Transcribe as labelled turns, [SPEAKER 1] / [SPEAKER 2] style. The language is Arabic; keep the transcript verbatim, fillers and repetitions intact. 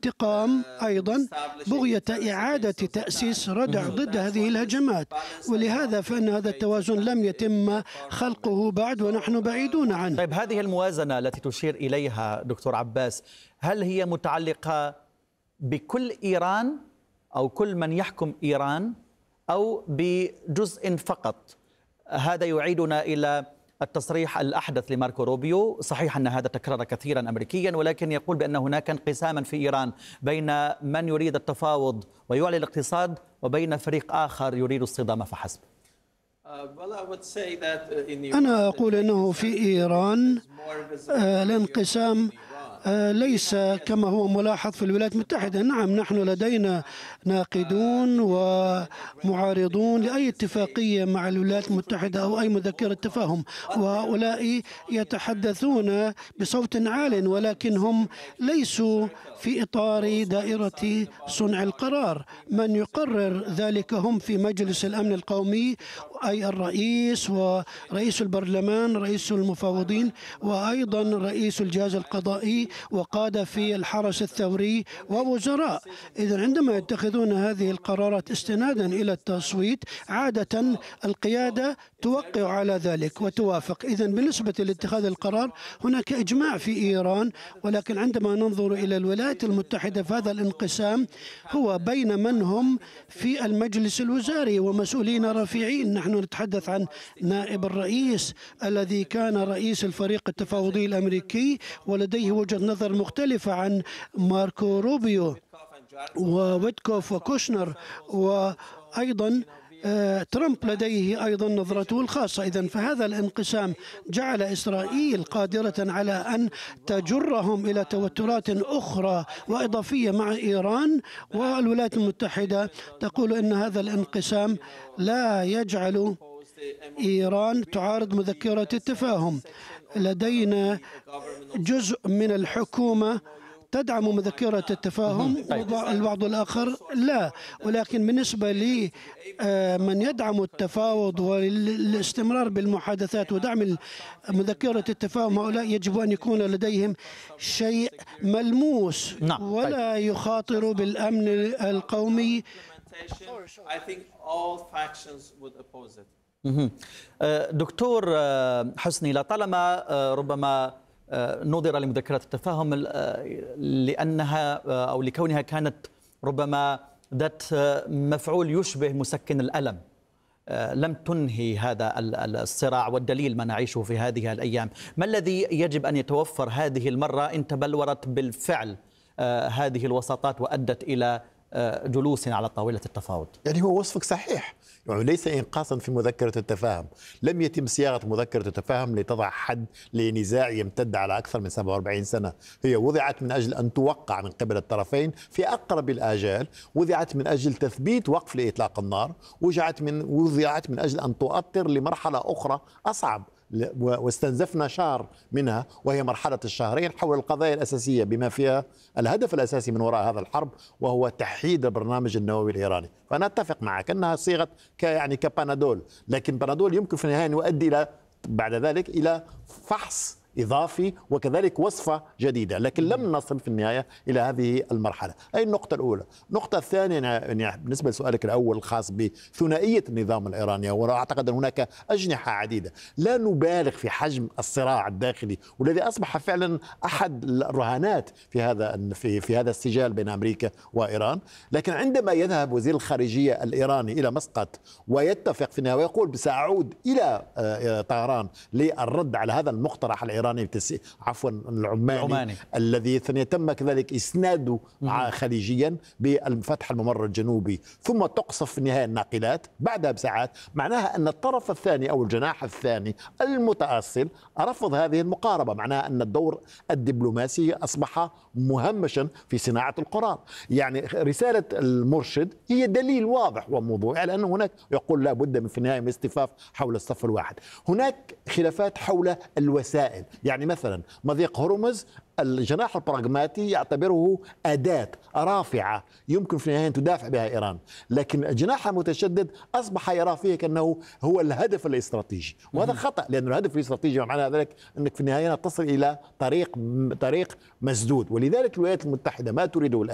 [SPEAKER 1] الانتقام أيضا بغية إعادة تأسيس ردع ضد هذه الهجمات، ولهذا فإن هذا التوازن لم يتم خلقه بعد ونحن بعيدون عنه.
[SPEAKER 2] طيب، هذه الموازنة التي تشير إليها دكتور عباس، هل هي متعلقة بكل إيران أو كل من يحكم إيران أو بجزء فقط؟ هذا يعيدنا إلى التصريح الأحدث لماركو روبيو. صحيح أن هذا تكرر كثيرا أمريكيا، ولكن يقول بأن هناك انقساما في إيران بين من يريد التفاوض ويعلي الاقتصاد وبين فريق آخر يريد الصدام فحسب.
[SPEAKER 1] أنا أقول أنه في إيران الانقسام ليس كما هو ملاحظ في الولايات المتحدة. نعم، نحن لدينا ناقدون ومعارضون لأي اتفاقية مع الولايات المتحدة أو أي مذكرة تفاهم، وهؤلاء يتحدثون بصوت عال، ولكن هم ليسوا في إطار دائرة صنع القرار. من يقرر ذلك هم في مجلس الأمن القومي، أي الرئيس ورئيس البرلمان، رئيس المفوضين، وأيضا رئيس الجهاز القضائي، وقادة في الحرس الثوري، ووزراء. إذن عندما يتخذون هذه القرارات استنادا إلى التصويت، عادة القيادة توقع على ذلك وتوافق. إذن بالنسبة لاتخاذ القرار هناك إجماع في إيران، ولكن عندما ننظر إلى الولايات المتحدة فهذا الانقسام هو بين من هم في المجلس الوزاري ومسؤولين رفيعين. نحن نتحدث عن نائب الرئيس الذي كان رئيس الفريق التفاوضي الأمريكي ولديه وجهة نظر مختلفة عن ماركو روبيو وويتكوف وكوشنر، وأيضا ترامب لديه أيضا نظرته الخاصة. إذن فهذا الانقسام جعل إسرائيل قادرة على أن تجرهم إلى توترات أخرى وإضافية مع إيران، والولايات المتحدة تقول أن هذا الانقسام لا يجعل إيران تعارض مذكرة التفاهم. لدينا جزء من الحكومة تدعم مذكرة التفاهم والبعض الآخر لا، ولكن بالنسبة لي من يدعم التفاوض والاستمرار بالمحادثات ودعم مذكرة التفاهم هؤلاء يجب أن يكون لديهم شيء ملموس ولا يخاطر بالأمن القومي.
[SPEAKER 2] دكتور حسني، لطالما ربما نظر لمذكرة التفاهم لأنها أو لكونها كانت ربما ذات مفعول يشبه مسكن الألم، لم تنهي هذا الصراع، والدليل ما نعيشه في هذه الأيام. ما الذي يجب أن يتوفر هذه المرة إن تبلورت بالفعل هذه الوساطات وأدت إلى جلوس على طاولة التفاوض؟
[SPEAKER 3] يعني هو وصفك صحيح، يعني ليس إنقاصا في مذكرة التفاهم. لم يتم صياغة مذكرة التفاهم لتضع حد لنزاع يمتد على أكثر من سبعة وأربعين سنة. هي وضعت من أجل أن توقع من قبل الطرفين في أقرب الآجال، وضعت من أجل تثبيت وقف لإطلاق النار، وضعت من وضعت من أجل أن تؤطر لمرحلة أخرى أصعب، واستنزفنا شهر منها وهي مرحلة الشهرين حول القضايا الأساسية بما فيها الهدف الأساسي من وراء هذا الحرب، وهو تحييد البرنامج النووي الإيراني. فأنا أتفق معك أنها صيغة يعني كبانادول، لكن بانادول يمكن في النهاية أن يؤدي إلى بعد ذلك إلى فحص إضافي وكذلك وصفة جديدة، لكن لم نصل في النهاية إلى هذه المرحلة. أي النقطة الأولى. النقطة الثانية يعني بالنسبة لسؤالك الأول الخاص بثنائية النظام الإيراني، وأعتقد أن هناك أجنحة عديدة. لا نبالغ في حجم الصراع الداخلي والذي أصبح فعلا أحد الرهانات في هذا في في هذا السجال بين أمريكا وإيران. لكن عندما يذهب وزير الخارجية الإيراني إلى مسقط ويتفق في النهاية ويقول سأعود إلى طهران للرد على هذا المقترح الإيراني عفوا العماني, العماني الذي تم كذلك إسناده خليجيا بفتح الممر الجنوبي، ثم تقصف في النهاية الناقلات بعدها بساعات، معناها أن الطرف الثاني أو الجناح الثاني المتأصل رفض هذه المقاربة. معناها أن الدور الدبلوماسي أصبح مهمشا في صناعة القرار. يعني رسالة المرشد هي دليل واضح وموضوعي على أن هناك يقول لا بد من في النهاية من اصطفاف حول الصف الواحد. هناك خلافات حول الوسائل، يعني مثلا مضيق هرمز الجناح البراغماتي يعتبره أداة رافعة يمكن في النهاية أن تدافع بها إيران، لكن الجناح المتشدد أصبح يرى فيه كأنه هو الهدف الاستراتيجي، وهذا خطأ، لأن الهدف الاستراتيجي معنى ذلك أنك في النهاية تصل إلى طريق طريق مسدود. ولذلك الولايات المتحدة ما تريده الآن